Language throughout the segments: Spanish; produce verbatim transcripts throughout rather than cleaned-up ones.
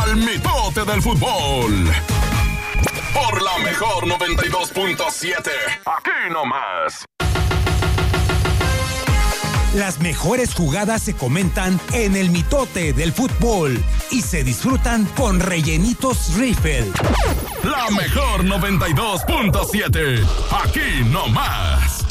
al mitote del fútbol. Por la mejor noventa y dos punto siete. Aquí nomás. Las mejores jugadas se comentan en el mitote del fútbol y se disfrutan con Rellenitos Riffle. La mejor noventa y dos punto siete. Aquí nomás.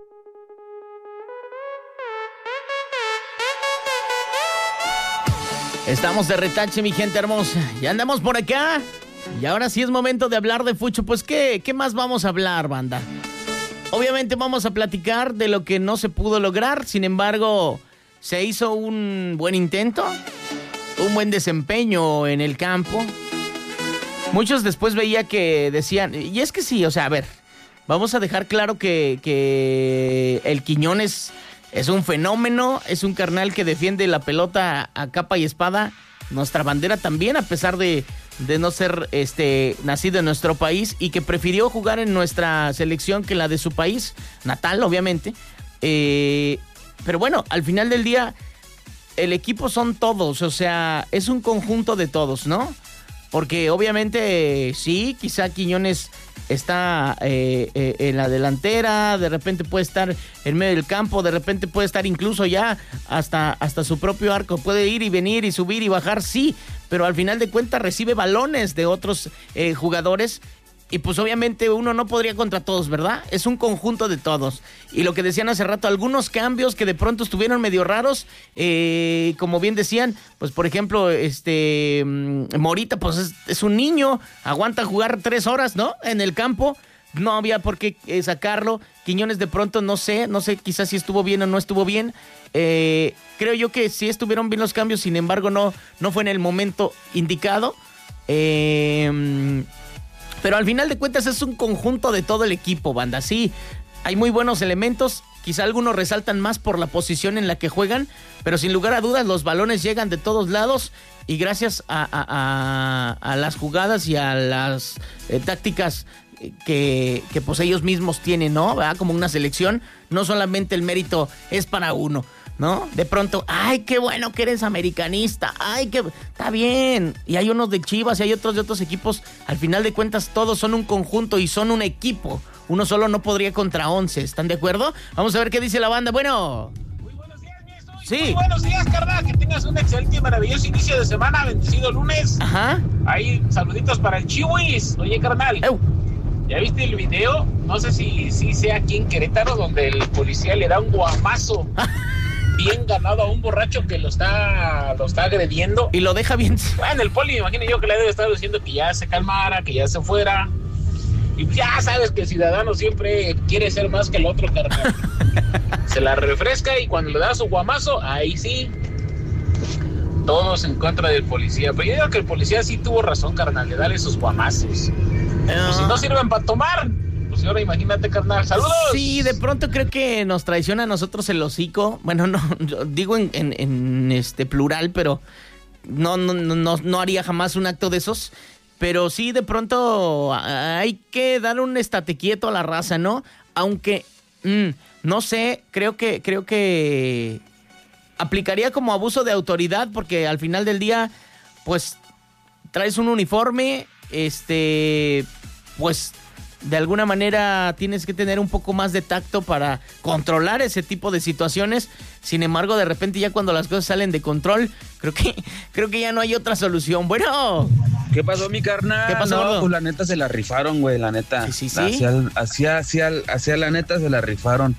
Estamos de retache, mi gente hermosa. Ya andamos por acá. Y ahora sí es momento de hablar de fucho. Pues, ¿qué, qué más vamos a hablar, banda? Obviamente vamos a platicar de lo que no se pudo lograr. Sin embargo, se hizo un buen intento, un buen desempeño en el campo. Muchos después veía que decían... Y es que sí, o sea, a ver, vamos a dejar claro que, que el Quiñones es un fenómeno. Es un carnal que defiende la pelota a capa y espada. Nuestra bandera también, a pesar de... de no ser este nacido en nuestro país y que prefirió jugar en nuestra selección que la de su país natal, obviamente. Eh, pero bueno, al final del día, el equipo son todos, o sea, es un conjunto de todos, ¿no? Porque obviamente, sí, quizá Quiñones está eh, eh, en la delantera, de repente puede estar en medio del campo, de repente puede estar incluso ya hasta, hasta su propio arco, puede ir y venir y subir y bajar, sí, pero al final de cuentas recibe balones de otros eh, jugadores. Y pues obviamente uno no podría contra todos, ¿verdad? Es un conjunto de todos. Y lo que decían hace rato, algunos cambios que de pronto estuvieron medio raros, eh, como bien decían, pues por ejemplo, este Morita, pues es, es un niño, aguanta jugar tres horas, ¿no? En el campo, no había por qué eh, sacarlo. Quiñones de pronto, no sé, no sé quizás si estuvo bien o no estuvo bien. Eh, creo yo que sí estuvieron bien los cambios, sin embargo no, no fue en el momento indicado. Eh... Pero al final de cuentas es un conjunto de todo el equipo, banda. Sí, hay muy buenos elementos. Quizá algunos resaltan más por la posición en la que juegan. Pero sin lugar a dudas, los balones llegan de todos lados. Y gracias a, a, a, a las jugadas y a las eh, tácticas que, que pues ellos mismos tienen, ¿no? ¿Verdad? Como una selección, no solamente el mérito es para uno, ¿no? De pronto, ay, qué bueno que eres americanista, ay, que está bien. Y hay unos de Chivas y hay otros de otros equipos. Al final de cuentas, todos son un conjunto y son un equipo. Uno solo no podría contra once, ¿están de acuerdo? Vamos a ver qué dice la banda. Bueno. Muy buenos días, mi Jesús. Sí. Muy buenos días, carnal. Que tengas un excelente y maravilloso inicio de semana. Bendecido lunes. Ajá. Ahí, saluditos para el Chihuis. Oye, carnal. Eu. ¿Ya viste el video? No sé si, si sea aquí en Querétaro, donde el policía le da un guamazo bien ganado a un borracho que lo está lo está agrediendo. Y lo deja bien. Bueno, el poli, me imagino yo que le debe estar diciendo que ya se calmara, que ya se fuera. Y ya sabes que el ciudadano siempre quiere ser más que el otro, carnal. Se la refresca y cuando le da su guamazo, ahí sí, todos en contra del policía. Pero yo digo que el policía sí tuvo razón, carnal, de darle sus guamazos. Uh... Pues si no sirven para tomar, pues ahora imagínate, carnal. ¡Saludos! Sí, de pronto creo que nos traiciona a nosotros el hocico. Bueno, no, yo digo en, en, en este plural, pero no, no, no, no haría jamás un acto de esos. Pero sí, de pronto hay que dar un estate quieto a la raza, ¿no? Aunque, mmm, no sé, creo que, creo que aplicaría como abuso de autoridad, porque al final del día, pues, traes un uniforme, este, pues, de alguna manera tienes que tener un poco más de tacto para controlar ese tipo de situaciones. Sin embargo, de repente ya cuando las cosas salen de control, creo que creo que ya no hay otra solución. Bueno. ¿Qué pasó, mi carnal? ¿Qué pasó, no, gordo? Pues la neta se la rifaron, güey, la neta. Sí, sí, sí. Hacia, hacia, hacia, hacia la neta se la rifaron.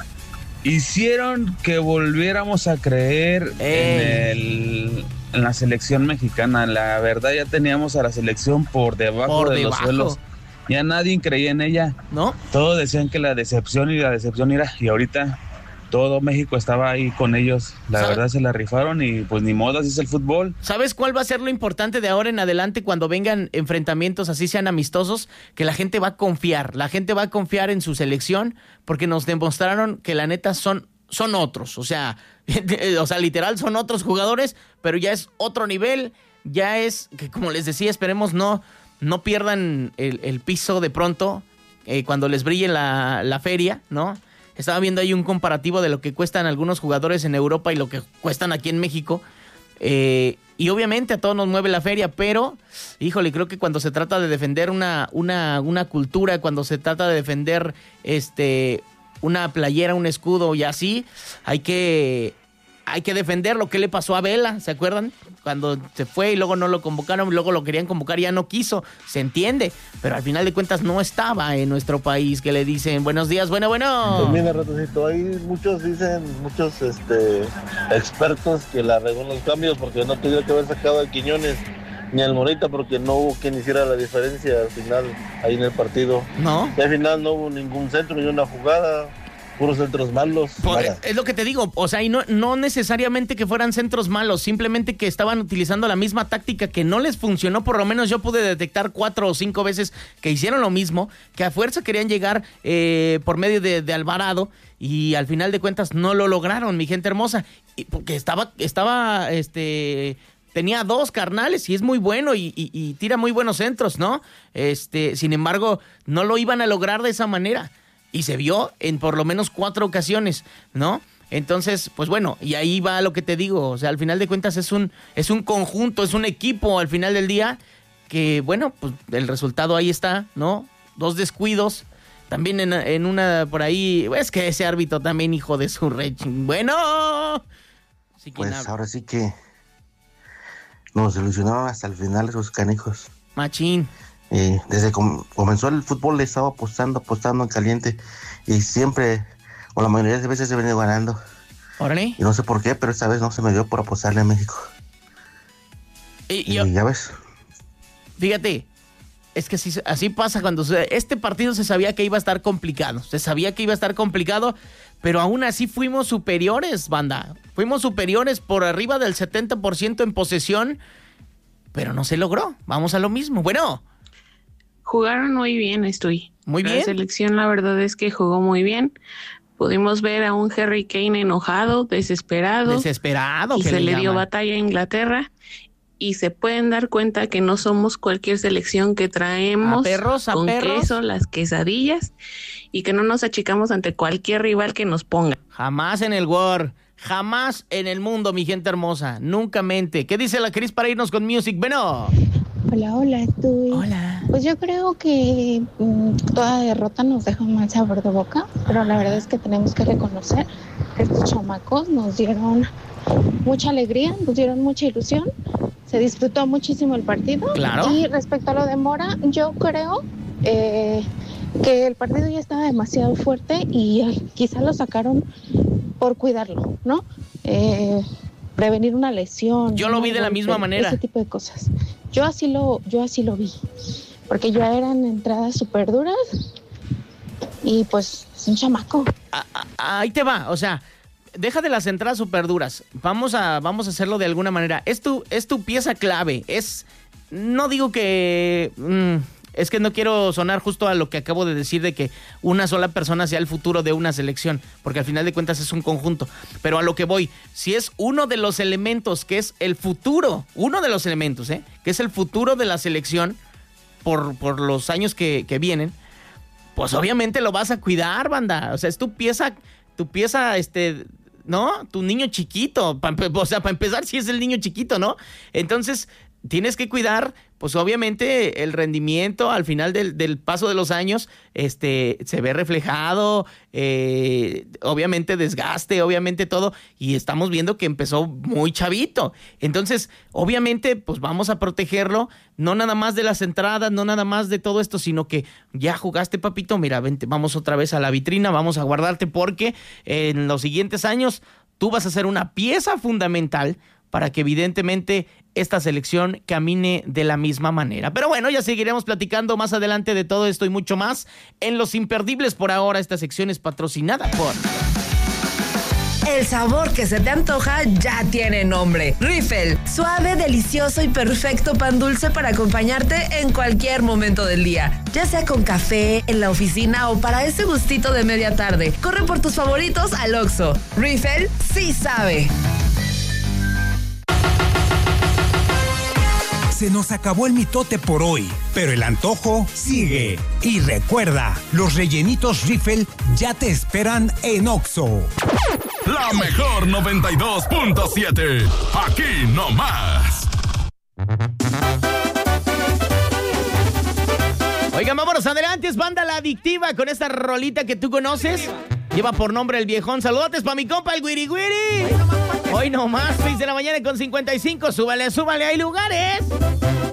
Hicieron que volviéramos a creer en, el, en la selección mexicana. La verdad, ya teníamos a la selección por debajo por de debajo. los suelos. Ya nadie creía en ella. ¿No? Todos decían que la decepción y la decepción era. Y ahorita todo México estaba ahí con ellos. La ¿Sabe? verdad se la rifaron y pues ni modo, así es el fútbol. ¿Sabes cuál va a ser lo importante de ahora en adelante cuando vengan enfrentamientos así sean amistosos? Que la gente va a confiar. La gente va a confiar en su selección porque nos demostraron que la neta son, son otros. O sea, o sea, literal son otros jugadores, pero ya es otro nivel. Ya es, que como les decía, esperemos no... no pierdan el, el piso de pronto eh, cuando les brille la, la feria, ¿no? Estaba viendo ahí un comparativo de lo que cuestan algunos jugadores en Europa y lo que cuestan aquí en México. Eh, y obviamente a todos nos mueve la feria, pero, híjole, creo que cuando se trata de defender una, una, una cultura, cuando se trata de defender este, una playera, un escudo y así, hay que... Hay que defenderlo. ¿Qué le pasó a Vela? ¿Se acuerdan? Cuando se fue y luego no lo convocaron, luego lo querían convocar y ya no quiso. Se entiende, pero al final de cuentas no estaba en nuestro país. Que le dicen, buenos días, bueno, bueno. Pues mira, Ratoncito, hay muchos dicen, muchos este expertos que la regó en los cambios porque no tuviera que haber sacado a Quiñones ni al Morita porque no hubo quien hiciera la diferencia al final ahí en el partido. No. Y al final no hubo ningún centro ni una jugada. Puros centros malos. Pues, es lo que te digo, o sea, y no, no necesariamente que fueran centros malos, simplemente que estaban utilizando la misma táctica que no les funcionó. Por lo menos yo pude detectar cuatro o cinco veces que hicieron lo mismo, que a fuerza querían llegar eh, por medio de, de Alvarado y al final de cuentas no lo lograron, mi gente hermosa, y porque estaba, estaba, este... tenía dos carnales y es muy bueno y, y, y tira muy buenos centros, ¿no? Este, sin embargo, no lo iban a lograr de esa manera. Y se vio en por lo menos cuatro ocasiones, ¿no? Entonces, pues bueno, y ahí va lo que te digo. O sea, al final de cuentas es un, es un conjunto, es un equipo al final del día que, bueno, pues el resultado ahí está, ¿no? Dos descuidos. También en, en una por ahí, es que ese árbitro también, hijo de su re... Bueno. Sí, pues habla. Ahora sí que nos ilusionaron hasta el final esos canijos. Machín. Eh, desde que com- comenzó el fútbol le estaba apostando, apostando en caliente y siempre, o la mayoría de veces se venía ganando. Órale. Y no sé por qué, pero esta vez no se me dio por apostarle a México. Y, y yo, ya ves. Fíjate, es que así, así pasa cuando se, este partido se sabía que iba a estar complicado, se sabía que iba a estar complicado, pero aún así fuimos superiores, banda. Fuimos superiores por arriba del setenta por ciento en posesión, pero no se logró. Vamos a lo mismo. Bueno. Jugaron muy bien, estoy. Muy bien. La selección, la verdad es que jugó muy bien. Pudimos ver a un Harry Kane enojado, desesperado. Desesperado. Y que se le, le dio llaman. batalla a Inglaterra. Y se pueden dar cuenta que no somos cualquier selección que traemos a perros, a con perros. queso, las quesadillas. Y que no nos achicamos ante cualquier rival que nos ponga. Jamás en el World. Jamás en el mundo, mi gente hermosa. Nunca mente. ¿Qué dice la Cris para irnos con music? Bueno. Hola, hola, estoy. Hola. Pues yo creo que mmm, toda derrota nos deja un mal sabor de boca, pero la verdad es que tenemos que reconocer que estos chamacos nos dieron mucha alegría, nos dieron mucha ilusión, se disfrutó muchísimo el partido. Claro. Y respecto a lo de Mora, yo creo eh, que el partido ya estaba demasiado fuerte y ay, quizá lo sacaron por cuidarlo, ¿no? Eh, prevenir una lesión. Yo lo vi de la misma manera. Ese tipo de cosas. Yo así lo, yo así lo vi, porque ya eran entradas súper duras y pues es un chamaco. A, a, ahí te va, o sea, deja de las entradas súper duras. Vamos a, vamos a hacerlo de alguna manera. Es tu, es tu pieza clave. Es, no digo que... Mmm, es que no quiero sonar justo a lo que acabo de decir de que una sola persona sea el futuro de una selección, porque al final de cuentas es un conjunto. Pero a lo que voy, si es uno de los elementos que es el futuro, uno de los elementos, ¿eh? que es el futuro de la selección por, por los años que, que vienen, pues obviamente lo vas a cuidar, banda. O sea, es tu pieza, tu pieza, este... ¿no? Tu niño chiquito. Pa, o sea, para empezar, sí es el niño chiquito, ¿no? Entonces, tienes que cuidar, pues obviamente, el rendimiento al final del, del paso de los años, este, se ve reflejado, eh, obviamente desgaste, obviamente todo, y estamos viendo que empezó muy chavito. Entonces, obviamente, pues vamos a protegerlo, no nada más de las entradas, no nada más de todo esto, sino que ya jugaste, papito, mira, vente, vamos otra vez a la vitrina, vamos a guardarte porque en los siguientes años tú vas a ser una pieza fundamental para que evidentemente esta selección camine de la misma manera. Pero bueno, ya seguiremos platicando más adelante de todo esto y mucho más en Los Imperdibles. Por ahora, esta sección es patrocinada por... El sabor que se te antoja ya tiene nombre. Riffle, suave, delicioso y perfecto pan dulce para acompañarte en cualquier momento del día. Ya sea con café, en la oficina o para ese gustito de media tarde. Corre por tus favoritos al Oxxo. Riffle sí sabe. Se nos acabó el mitote por hoy, pero el antojo sigue. Y recuerda, los rellenitos Riffle ya te esperan en Oxxo. La mejor noventa y dos punto siete. Aquí nomás. Oigan, vámonos adelante, es Banda La Adictiva con esta rolita que tú conoces. Lleva por nombre El Viejón. Saludotes para mi compa, el Guiri Guiri. Hoy nomás, seis de la mañana con cincuenta y cinco. Súbale, súbale, hay lugares.